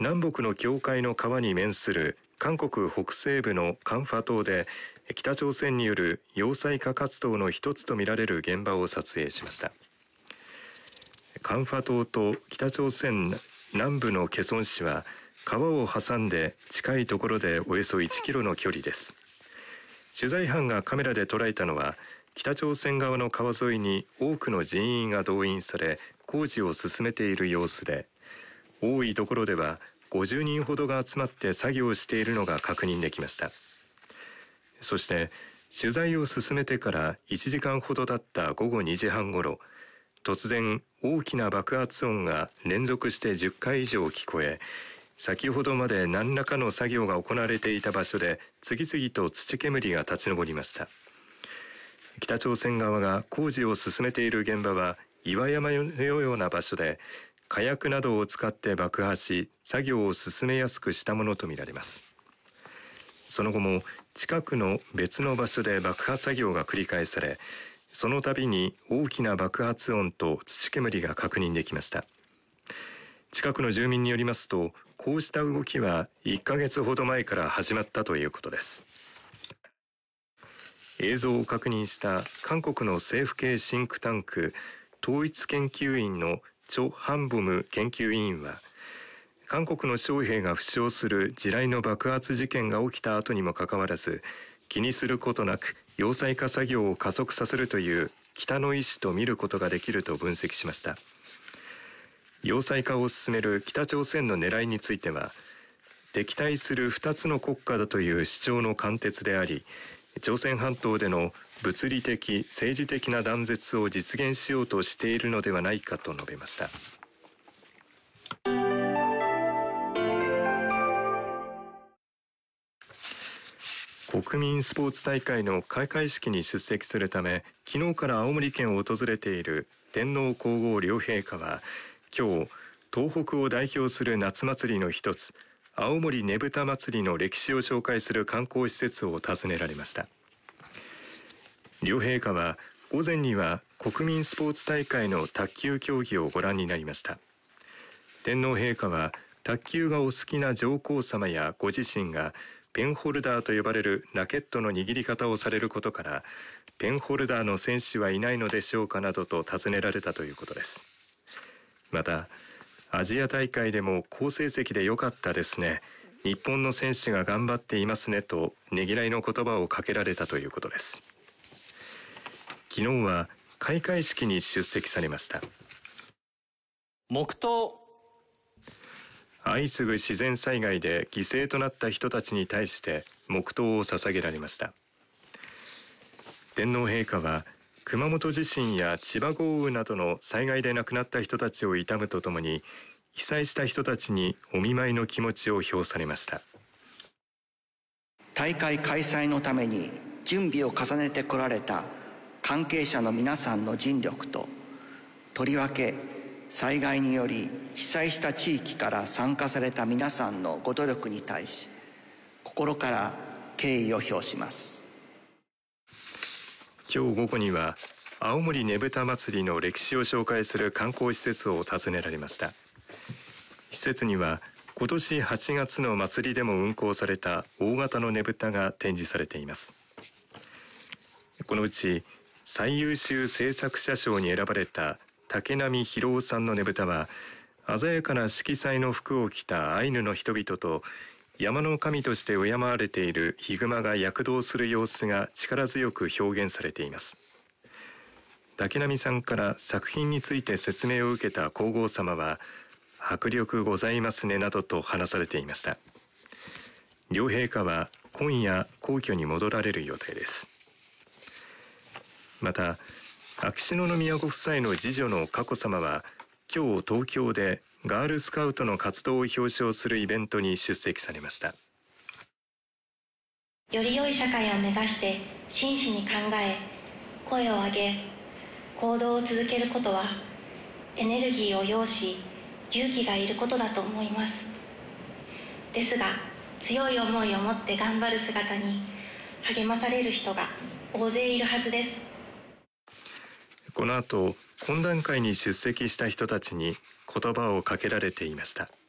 南北の境界の川に面する韓国北西部のカンファ島で北朝鮮による要塞化活動の一つとみられる現場を撮影しました。カンファ島と北朝鮮南部のケソン市は川を挟んで近いところでおよそ1キロの距離です。取材班がカメラで捉えたのは北朝鮮側の川沿いに多くの人員が動員され工事を進めている様子で、多いところでは50人ほどが集まって作業しているのが確認できました。そして取材を進めてから1時間ほど経った午後2時半ごろ、突然大きな爆発音が連続して10回以上聞こえ、先ほどまで何らかの作業が行われていた場所で次々と土煙が立ち上りました。北朝鮮側が工事を進めている現場は岩山のような場所で、火薬などを使って爆破し作業を進めやすくしたものとみられます。その後も近くの別の場所で爆破作業が繰り返され、その度に大きな爆発音と土煙が確認できました。近くの住民によりますと、こうした動きは1ヶ月ほど前から始まったということです。映像を確認した韓国の政府系シンクタンク統一研究院のチョ・ハンボム研究委員は、韓国の将兵が負傷する地雷の爆発事件が起きた後にもかかわらず、気にすることなく要塞化作業を加速させるという北の意思と見ることができると分析しました。要塞化を進める北朝鮮の狙いについては、敵対する2つの国家だという主張の貫徹であり、朝鮮半島での物理的・政治的な断絶を実現しようとしているのではないかと述べました。国民スポーツ大会の開会式に出席するため、昨日から青森県を訪れている天皇皇后両陛下は、今日、東北を代表する夏祭りの一つ、青森ねぶた祭りの歴史を紹介する観光施設を訪ねられました。両陛下は午前には国民スポーツ大会の卓球競技をご覧になりました。天皇陛下は卓球がお好きな上皇さまやご自身がペンホルダーと呼ばれるラケットの握り方をされることから、ペンホルダーの選手はいないのでしょうかなどと尋ねられたということです。また、アジア大会でも好成績で良かったですね。日本の選手が頑張っていますねとねぎらいの言葉をかけられたということです。昨日は開会式に出席されました。 黙祷。 相次ぐ自然災害で犠牲となった人たちに対して黙祷を捧げられました。天皇陛下は熊本地震や千葉豪雨などの災害で亡くなった人たちを悼むとともに、被災した人たちにお見舞いの気持ちを表されました。 大会開催のために準備を重ねてこられた関係者の皆さんの尽力と、とりわけ災害により被災した地域から参加された皆さんのご努力に対し、心から敬意を表します。 今日午後には青森ねぶた祭りの歴史を紹介する観光施設を訪ねられました。施設には今年8月の祭りでも運行された大型のねぶたが展示されています。このうち最優秀制作者賞に選ばれた竹波博夫さんのねぶたは、鮮やかな色彩の服を着たアイヌの人々と山の神として敬われているヒグマが躍動する様子が力強く表現されています。竹波さんから作品について説明を受けた皇后さまは、迫力ございますねなどと話されていました。両陛下は今夜皇居に戻られる予定です。また、秋篠宮ご夫妻の次女の佳子さまは、今日東京でガールスカウトの活動を表彰するイベントに出席されました。 より良い社会を目指して真摯に考え、声を上げ、行動を続けることは、エネルギーを要し、勇気がいることだと思います。ですが、強い思いを持って頑張る姿に励まされる人が大勢いるはずです。 この後、懇談会に出席した人たちに言葉をかけられていました。